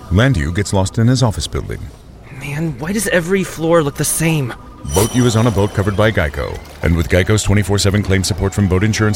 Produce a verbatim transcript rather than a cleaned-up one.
Landu gets lost in his office building. Man, why does every floor look the same? Boat U is on a boat covered by Geico. And with Geico's twenty-four seven claim support from boat insurance